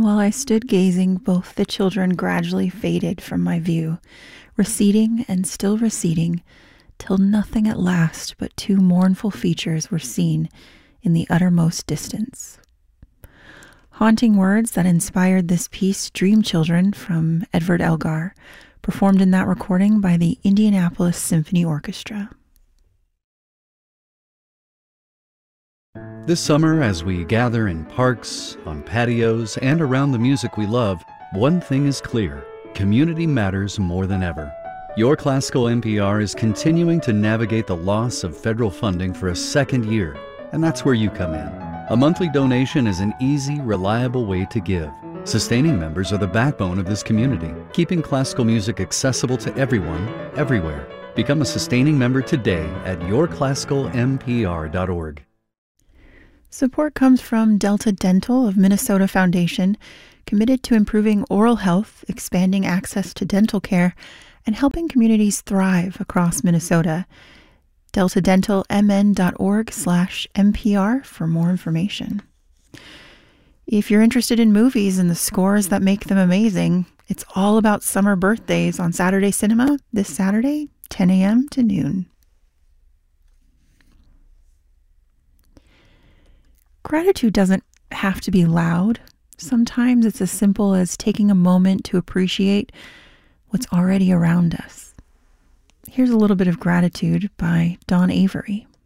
while I stood gazing, both the children gradually faded from my view, receding and still receding, till nothing at last but two mournful features were seen in the uttermost distance. Haunting words that inspired this piece, Dream Children, from Edward Elgar, performed in that recording by the Indianapolis Symphony Orchestra. This summer, as we gather in parks, on patios, and around the music we love, one thing is clear: community matters more than ever. Your Classical NPR is continuing to navigate the loss of federal funding for a second year, and that's where you come in. A monthly donation is an easy, reliable way to give. Sustaining members are the backbone of this community, keeping classical music accessible to everyone, everywhere. Become a sustaining member today at yourclassicalnpr.org. Support comes from Delta Dental of Minnesota Foundation, committed to improving oral health, expanding access to dental care, and helping communities thrive across Minnesota. DeltaDentalMN.org/NPR for more information. If you're interested in movies and the scores that make them amazing, it's all about summer birthdays on Saturday Cinema this Saturday, 10 a.m. to noon. Gratitude doesn't have to be loud. Sometimes it's as simple as taking a moment to appreciate what's already around us. Here's a little bit of gratitude by Dawn Avery.